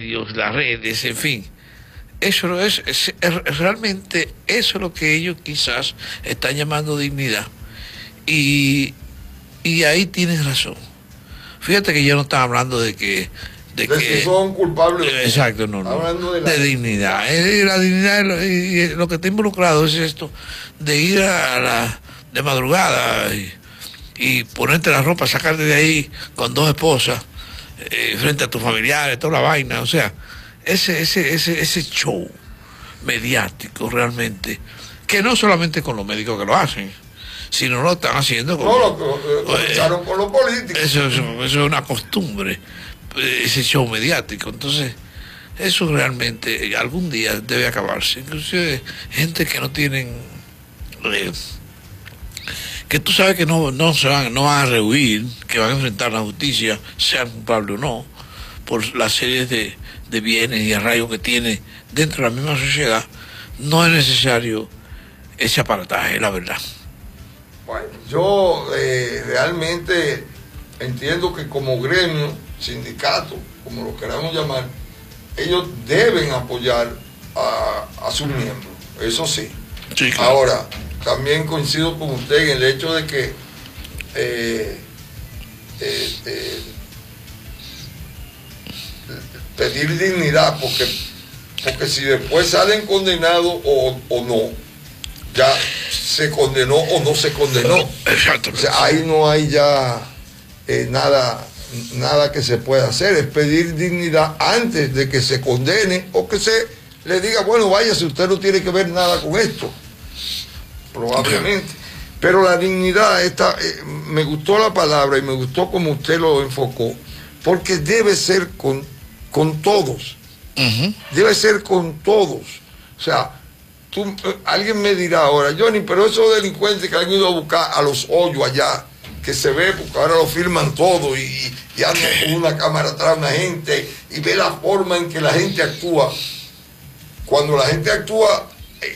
medios, las redes, en fin. Eso realmente eso es lo que ellos quizás están llamando dignidad. Y ahí tienes razón. Fíjate que yo no estaba hablando de que son culpables. Exacto, no. Hablando de dignidad. La dignidad y lo que está involucrado es esto, de ir de madrugada y ponerte la ropa, sacarte de ahí con dos esposas, frente a tus familiares, toda la vaina. O sea, ese show mediático realmente, que no solamente con los médicos que lo hacen, sino lo están haciendo con... No, lo comenzaron con los políticos. Eso es una costumbre, ese show mediático. Entonces, eso realmente algún día debe acabarse. Inclusive gente que no tienen... que tú sabes que no van a rehuir, que van a enfrentar la justicia, sean culpables o no, por las series de bienes y arraigos que tiene dentro de la misma sociedad. No es necesario ese aparataje, la verdad. Bueno, yo realmente entiendo que como gremio, sindicato, como lo queramos llamar, ellos deben apoyar a sus miembros, eso sí. Sí, claro. Ahora, también coincido con usted en el hecho de que pedir dignidad, porque si después salen condenados o no, ya se condenó o no se condenó. Exactamente. O sea, ahí no hay ya nada que se pueda hacer. Es pedir dignidad antes de que se condene o que se le diga, bueno, váyase, usted no tiene que ver nada con esto. Probablemente. Pero la dignidad, me gustó la palabra y me gustó como usted lo enfocó, porque debe ser con todos. Debe ser con todos. O sea, alguien me dirá ahora, Johnny, pero esos delincuentes que han ido a buscar a los hoyos allá, que se ve, porque ahora lo filman todo y andan con una cámara atrás una gente y ve la forma en que la gente actúa. Cuando la gente actúa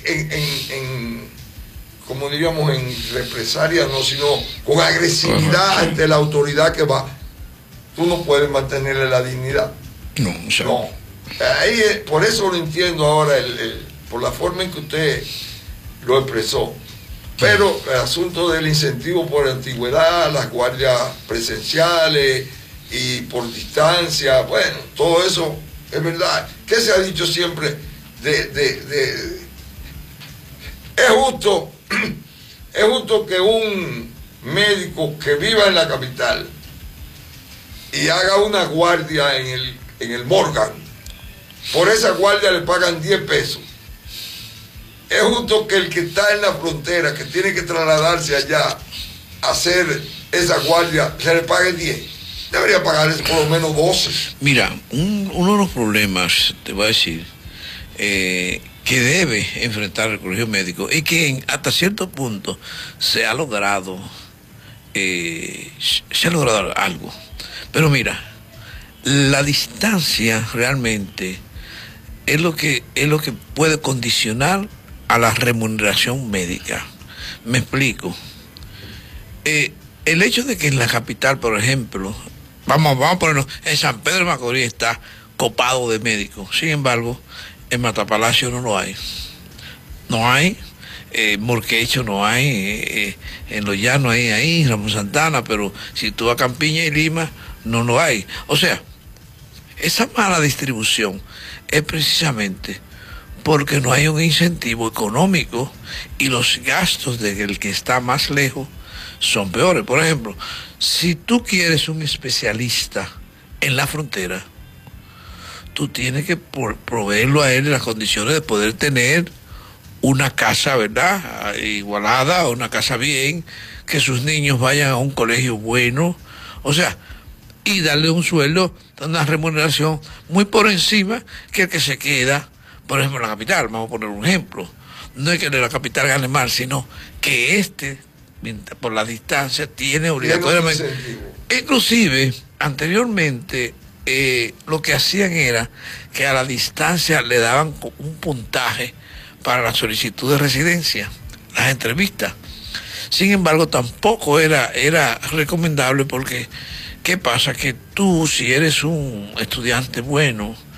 como diríamos, en represalia, no, sino con agresividad ante la autoridad que va, tú no puedes mantenerle la dignidad. No. Ahí, por eso lo entiendo ahora, por la forma en que usted lo expresó. Pero el asunto del incentivo por antigüedad, las guardias presenciales y por distancia, bueno, todo eso es verdad. ¿Qué se ha dicho siempre? Es justo que un médico que viva en la capital y haga una guardia en el Morgan, por esa guardia le pagan 10 pesos. Es justo que el que está en la frontera, que tiene que trasladarse allá a hacer esa guardia, se le pague 10. Debería pagarles por lo menos 12. Mira, uno de los problemas, te voy a decir, que debe enfrentar el colegio médico y que hasta cierto punto se ha logrado algo. Pero mira, la distancia realmente es lo que puede condicionar a la remuneración médica. Me explico. El hecho de que en la capital, por ejemplo, vamos a ponerlo, en San Pedro de Macorís está copado de médicos. Sin embargo, en Matapalacio no lo hay. No hay. Morquecho no hay. En Los Llanos hay ahí, Ramón Santana, pero si tú vas a Campiña y Lima, no lo hay. O sea, esa mala distribución es precisamente porque no hay un incentivo económico y los gastos del que está más lejos son peores. Por ejemplo, si tú quieres un especialista en la frontera, tú tienes que proveerlo a él de las condiciones de poder tener una casa, ¿verdad?, igualada, una casa bien, que sus niños vayan a un colegio bueno, o sea, y darle un sueldo, una remuneración muy por encima que el que se queda, por ejemplo, en la capital. Vamos a poner un ejemplo. No es que de la capital gane mal, sino que por la distancia, tiene obligatoriamente... Inclusive, anteriormente, lo que hacían era que a la distancia le daban un puntaje para la solicitud de residencia, las entrevistas. Sin embargo, tampoco era recomendable porque, ¿qué pasa? Que tú, si eres un estudiante bueno,